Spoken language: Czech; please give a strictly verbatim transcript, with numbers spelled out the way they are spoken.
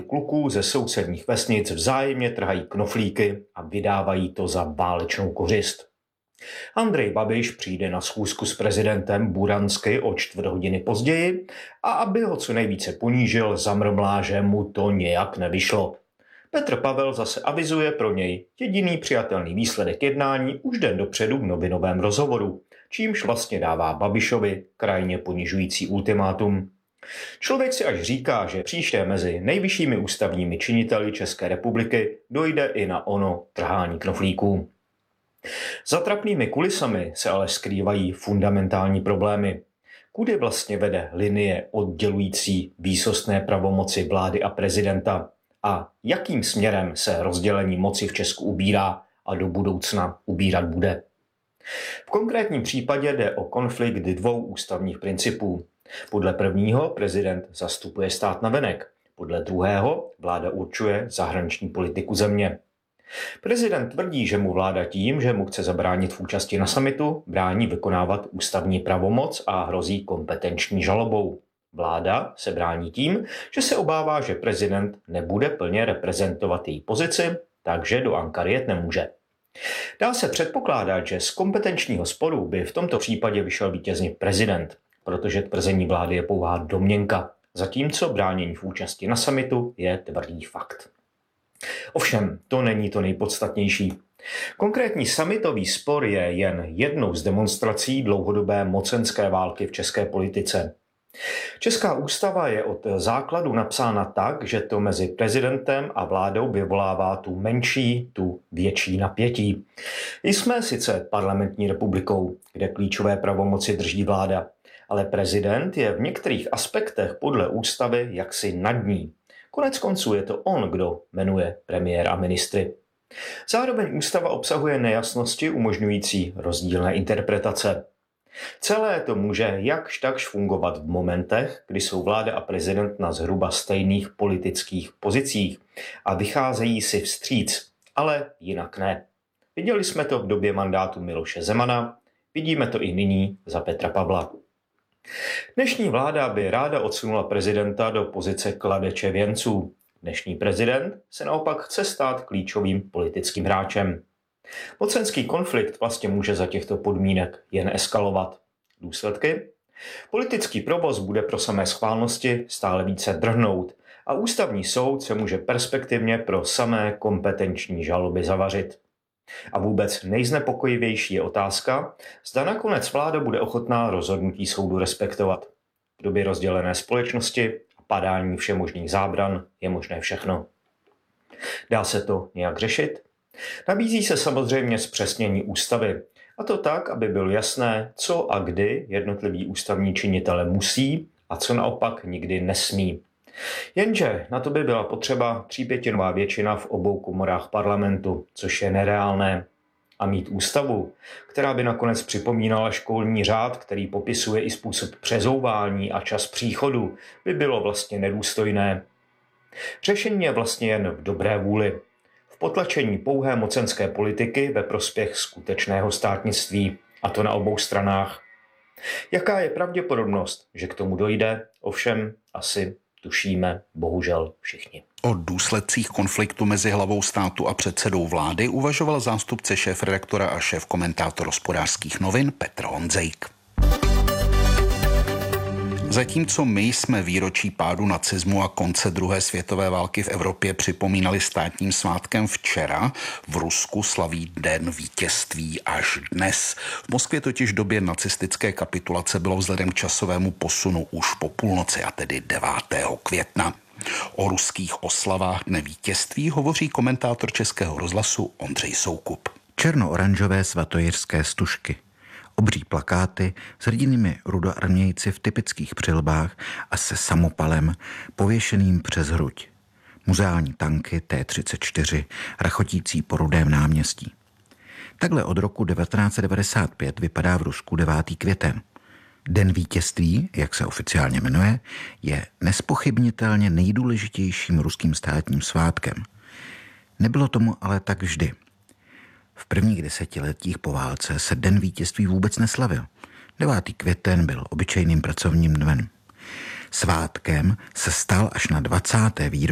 kluků ze sousedních vesnic vzájemně trhají knoflíky a vydávají to za válečnou kořist. Andrej Babiš přijde na schůzku s prezidentem Buransky o čtvrt hodiny později a aby ho co nejvíce ponížil, zamrmlá, že mu to nějak nevyšlo. Petr Pavel zase avizuje pro něj jediný přijatelný výsledek jednání už den dopředu v novinovém rozhovoru, čímž vlastně dává Babišovi krajně ponižující ultimátum. Člověk si až říká, že příště mezi nejvyššími ústavními činiteli České republiky dojde i na ono trhání knoflíků. Za trapnými kulisami se ale skrývají fundamentální problémy. Kudy vlastně vede linie oddělující výsostné pravomoci vlády a prezidenta a jakým směrem se rozdělení moci v Česku ubírá a do budoucna ubírat bude. V konkrétním případě jde o konflikt dvou ústavních principů. Podle prvního prezident zastupuje stát navenek, podle druhého vláda určuje zahraniční politiku země. Prezident tvrdí, že mu vláda tím, že mu chce zabránit v účasti na summitu, brání vykonávat ústavní pravomoc a hrozí kompetenční žalobou. Vláda se brání tím, že se obává, že prezident nebude plně reprezentovat její pozici, takže do Ankary jet nemůže. Dá se předpokládat, že z kompetenčního sporu by v tomto případě vyšel vítězně prezident, protože tvrzení vlády je pouhá domněnka, zatímco bránění v účasti na summitu je tvrdý fakt. Ovšem, to není to nejpodstatnější. Konkrétní summitový spor je jen jednou z demonstrací dlouhodobé mocenské války v české politice. Česká ústava je od základu napsána tak, že to mezi prezidentem a vládou vyvolává tu menší, tu větší napětí. Jsme sice parlamentní republikou, kde klíčové pravomoci drží vláda, ale prezident je v některých aspektech podle ústavy jaksi nad ní. Konec konců je to on, kdo jmenuje premiér a ministry. Zároveň ústava obsahuje nejasnosti umožňující rozdílné interpretace. Celé to může jakž takž fungovat v momentech, kdy jsou vláda a prezident na zhruba stejných politických pozicích a vycházejí si vstříc, ale jinak ne. Viděli jsme to v době mandátu Miloše Zemana, vidíme to i nyní za Petra Pavla. Dnešní vláda by ráda odsunula prezidenta do pozice kladeče věnců. Dnešní prezident se naopak chce stát klíčovým politickým hráčem. Mocenský konflikt vlastně může za těchto podmínek jen eskalovat. Důsledky? Politický provoz bude pro samé schválnosti stále více drhnout a ústavní soud se může perspektivně pro samé kompetenční žaloby zavařit. A vůbec nejznepokojivější je otázka, zda nakonec vláda bude ochotná rozhodnutí soudu respektovat. V době rozdělené společnosti a padání všemožných zábran je možné všechno. Dá se to nějak řešit? Nabízí se samozřejmě zpřesnění ústavy, a to tak, aby bylo jasné, co a kdy jednotliví ústavní činitelé musí a co naopak nikdy nesmí. Jenže na to by byla potřeba třípětinová většina v obou komorách parlamentu, což je nereálné. A mít ústavu, která by nakonec připomínala školní řád, který popisuje i způsob přezouvání a čas příchodu, by bylo vlastně nedůstojné. Řešení je vlastně jen v dobré vůli. V potlačení pouhé mocenské politiky ve prospěch skutečného státnictví, a to na obou stranách. Jaká je pravděpodobnost, že k tomu dojde? Ovšem asi tušíme bohužel všichni. O důsledcích konfliktu mezi hlavou státu a předsedou vlády uvažoval zástupce šéfredaktora a šéfkomentátor Hospodářských novin Petr Honzejk. Zatímco my jsme výročí pádu nacismu a konce druhé světové války v Evropě připomínali státním svátkem včera, v Rusku slaví Den vítězství až dnes. V Moskvě totiž v době nacistické kapitulace bylo vzhledem k časovému posunu už po půlnoci, a tedy devátého května. O ruských oslavách Dne vítězství hovoří komentátor Českého rozhlasu Ondřej Soukup. Černo-oranžové svatojirské stužky. Obří plakáty s hrdinými rudoarmějci v typických přilbách a se samopalem pověšeným přes hruď. Muzeální tanky T třicet čtyři rachotící po Rudém náměstí. Takhle od roku devatenáct set devadesát pět vypadá v Rusku devátý květen. Den vítězství, jak se oficiálně jmenuje, je nespochybnitelně nejdůležitějším ruským státním svátkem. Nebylo tomu ale tak vždy. V prvních desetiletích po válce se Den vítězství vůbec neslavil. devátý květen byl obyčejným pracovním dnem. Svátkem se stal až na dvacáté výročí